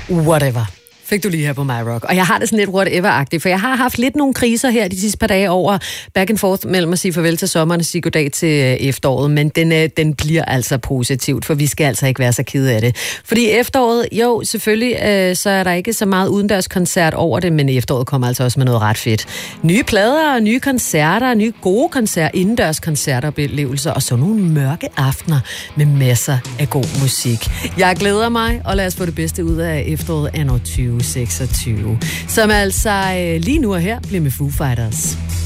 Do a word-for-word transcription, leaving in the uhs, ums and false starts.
Whatever. Fik du lige her på My Rock. Og jeg har det sådan lidt whatever-agtigt, for jeg har haft lidt nogle kriser her de sidste par dage over back and forth mellem at sige farvel til sommeren og sige goddag til efteråret, men den, den bliver altså positivt, for vi skal altså ikke være så kede af det. Fordi efteråret, jo, selvfølgelig, øh, så er der ikke så meget udendørskoncert over det, men efteråret kommer altså også med noget ret fedt. Nye plader, nye koncerter, nye gode koncerter, indendørskoncerter og oplevelser, og så nogle mørke aftener med masser af god musik. Jeg glæder mig, og lad os få det bedste ud af efteråret anno tyve seksogtyve, som altså øh, lige nu og her bliver med Foo Fighters.